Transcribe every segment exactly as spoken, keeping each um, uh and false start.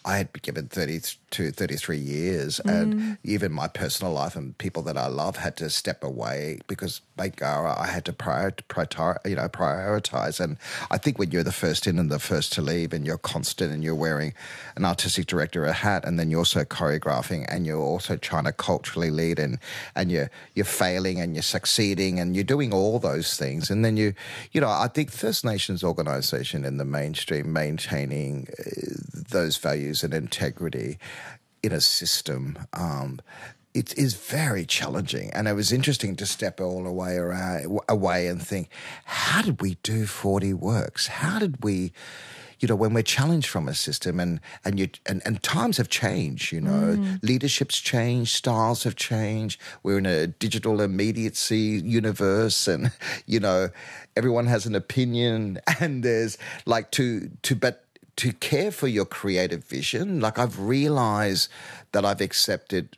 I had been given thirty-two, thirty-three years, and Mm. even my personal life and people that I love had to step away because Bangarra, I had to prior, prior, you know, prioritize. And I think when you're the first in and the first to leave, and you're constant, and you're wearing an artistic director a hat, and then you're also choreographing, and you're also trying to culturally lead, and and you're you're failing and you're succeeding, and you're doing all those things, and then you, you know, I think First Nations organisation in the mainstream maintaining uh, those values and integrity in a system. Um, It is very challenging, and it was interesting to step all the way around, away and think, how did we do forty works? How did we, you know, when we're challenged from a system, and and you and, and times have changed, you know, Mm. leadership's changed, styles have changed. We're in a digital immediacy universe, and you know, everyone has an opinion, and there's like to to but. to care for your creative vision, like I've realised that I've accepted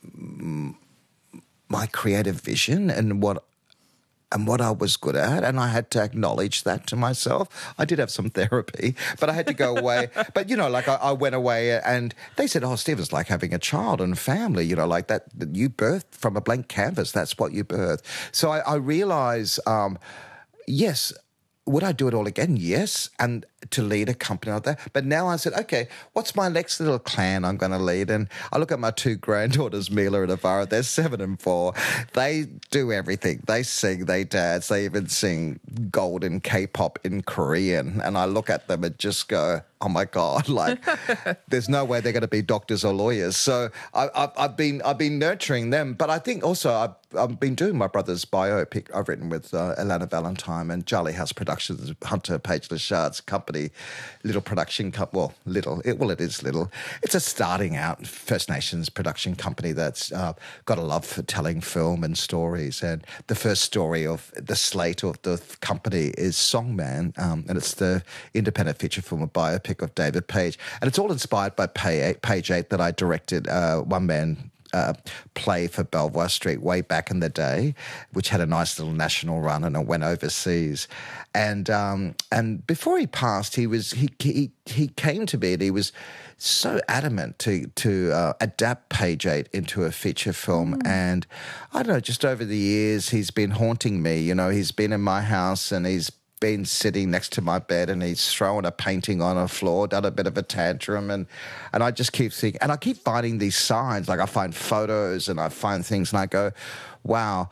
my creative vision and what and what I was good at, and I had to acknowledge that to myself. I did have some therapy, but I had to go away. But, you know, like I, I went away and they said, oh, Steve, it's like having a child and family, you know, like that, that you birthed from a blank canvas. That's what you birthed. So I, I realise, um, yes, would I do it all again? Yes. And to lead a company like that. But now I said, okay, what's my next little clan I'm going to lead? And I look at my two granddaughters, Mila and Avara. They're seven and four. They do everything. They sing, they dance. They even sing golden K-pop in Korean. And I look at them and just go, oh my God, like there's no way they're going to be doctors or lawyers. So I, I've, I've been I've been nurturing them. But I think also I've, I've been doing my brother's biopic I've written with uh, Alana Valentine and Jolly House Productions, Hunter Page Lashard's company, little production company, well, little, it, well, it is little. It's a starting out First Nations production company that's uh, got a love for telling film and stories. And the first story of the slate of the company is Songman, um, and it's the independent feature film, a biopic of David Page. And it's all inspired by Page Eight that I directed, uh, one-man Uh, play for Belvoir Street way back in the day, which had a nice little national run, and it went overseas. And um, and before he passed, he was he he he came to me, and he was so adamant to to uh, adapt Page Eight into a feature film. Mm. And I don't know, just over the years, he's been haunting me. You know, he's been in my house, and he's been sitting next to my bed, and he's thrown a painting on a floor, done a bit of a tantrum, and and I just keep thinking, and I keep finding these signs, like I find photos and I find things, and I go, wow,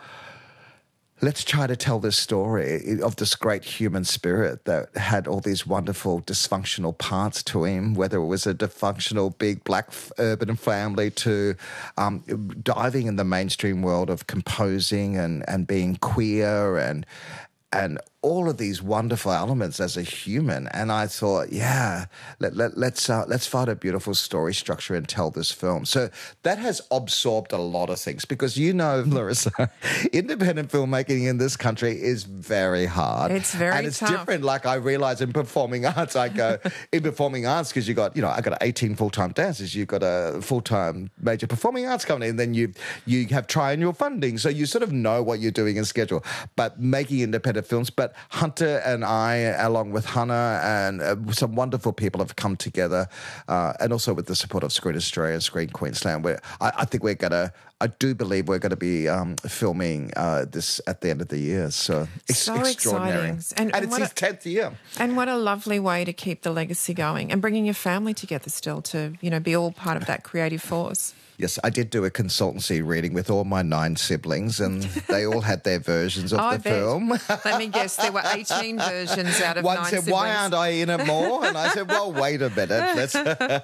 let's try to tell this story of this great human spirit that had all these wonderful dysfunctional parts to him, whether it was a dysfunctional big black urban family to um, diving in the mainstream world of composing and, and being queer and and all of these wonderful elements as a human. And I thought, yeah, let, let, let's uh, let's find a beautiful story structure and tell this film. So that has absorbed a lot of things because, you know, Larissa, independent filmmaking in this country is very hard. It's very And it's tough. different. Like I realise in performing arts, I go, in performing arts, because you got, you know, I got eighteen full-time dancers, you've got a full-time major performing arts company, and then you you have triennial funding. So you sort of know what you're doing and schedule. But making independent films, but Hunter and I, along with Hannah and uh, some wonderful people, have come together, uh, and also with the support of Screen Australia and Screen Queensland. Where I, I think we're gonna, I do believe we're going to be um, filming uh, this at the end of the year. So it's So extraordinary, exciting. and, And- and it's what his a- tenth year. And what a lovely way to keep the legacy going and bringing your family together still to, you know, be all part of that creative force. Yes, I did do a consultancy reading with all my nine siblings, and they all had their versions of I the bet. film. Let me guess, there were eighteen versions out of One nine said, siblings. "Why aren't I in it more?" And I said, "Well, wait a minute." Let's...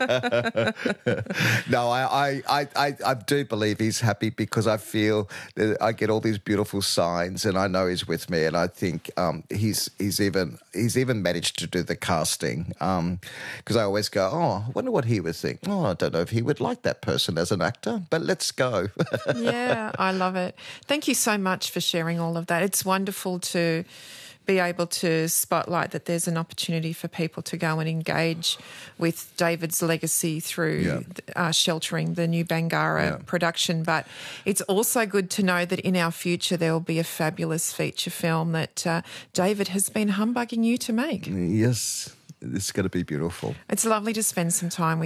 no, I, I, I, I do believe he's happy because I feel that I get all these beautiful signs, and I know he's with me. And I think um, he's he's even he's even managed to do the casting because I always go, "Oh, I wonder what he would think." Oh, I don't know if he would like that person as an actor, but let's go. Yeah, I love it. Thank you so much for sharing all of that. It's wonderful to be able to spotlight that there's an opportunity for people to go and engage with David's legacy through Yeah. uh, sheltering the new Bangarra Yeah. production. But it's also good to know that in our future there will be a fabulous feature film that uh, David has been humbugging you to make. Yes, it's going to be beautiful. It's lovely to spend some time with